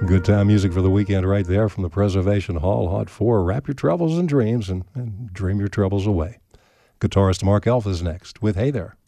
Good time music for the weekend right there from the Preservation Hall. Hot 4, wrap your troubles in dreams and dream your troubles away. Guitarist Mark Elf is next with Hey There.